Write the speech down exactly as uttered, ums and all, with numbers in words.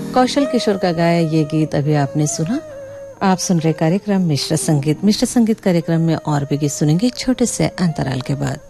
कौशल किशोर का गाया ये गीत अभी आपने सुना। आप सुन रहे कार्यक्रम मिश्र संगीत। मिश्र संगीत कार्यक्रम में और भी गीत सुनेंगे छोटे से अंतराल के बाद।